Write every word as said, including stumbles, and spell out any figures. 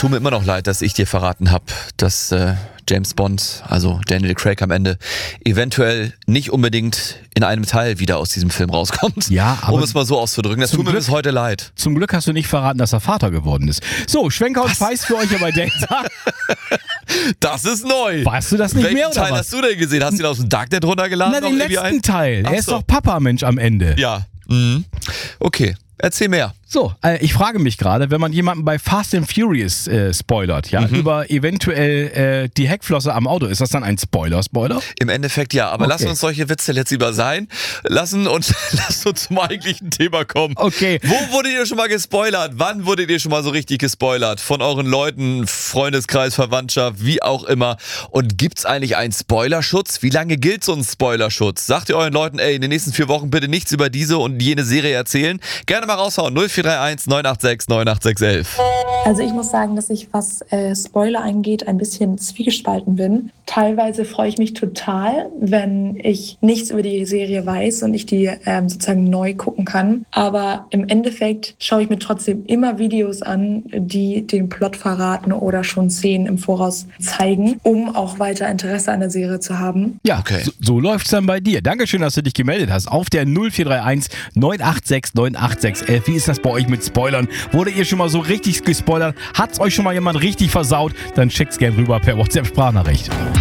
tut mir immer noch leid, dass ich dir verraten habe, dass äh, James Bond, also Daniel Craig am Ende, eventuell nicht unbedingt in einem Teil wieder aus diesem Film rauskommt. Ja, aber um es mal so auszudrücken. Das tut mir bis heute leid. Zum Glück hast du nicht verraten, dass er Vater geworden ist. So, Schwenker und Spice für euch hier bei Data. Das ist neu. Weißt du das nicht Welchen mehr, oder Teil was? hast du denn gesehen? Hast du den aus dem Darknet runtergeladen? Na, den Noch irgendwie letzten ein? Teil. Ach Er ist so. doch Papa, Mensch, am Ende. Ja. Mhm. Okay, erzähl mehr. So, äh, ich frage mich gerade, wenn man jemanden bei Fast and Furious äh, spoilert, ja, Mhm. über eventuell äh, die Heckflosse am Auto, ist das dann ein Spoiler-Spoiler? Im Endeffekt ja, aber Okay. lassen uns solche Witze jetzt lieber sein. Lassen und lass uns zum eigentlichen Thema kommen. Okay. Wo wurdet ihr schon mal gespoilert? Wann wurdet ihr schon mal so richtig gespoilert? Von euren Leuten, Freundeskreis, Verwandtschaft, wie auch immer. Und gibt's eigentlich einen Spoilerschutz? Wie lange gilt so ein Spoilerschutz? Sagt ihr euren Leuten, ey, in den nächsten vier Wochen bitte nichts über diese und jene Serie erzählen? Gerne mal raushauen. null vier drei eins neun acht sechs neun acht sechs elf. Also ich muss sagen, dass ich, was äh, Spoiler angeht, ein bisschen zwiegespalten bin. Teilweise freue ich mich total, wenn ich nichts über die Serie weiß und ich die ähm, sozusagen neu gucken kann. Aber im Endeffekt schaue ich mir trotzdem immer Videos an, die den Plot verraten oder schon Szenen im Voraus zeigen, um auch weiter Interesse an der Serie zu haben. Ja, Okay. so, so läuft's dann bei dir. Dankeschön, dass du dich gemeldet hast. Auf der null vier drei eins neun acht sechs neun acht sechs elf. Wie ist das bei euch mit Spoilern? Wurde ihr schon mal so richtig gespoilert? Hat's euch schon mal jemand richtig versaut? Dann schickt's gerne rüber per WhatsApp-Sprachnachricht.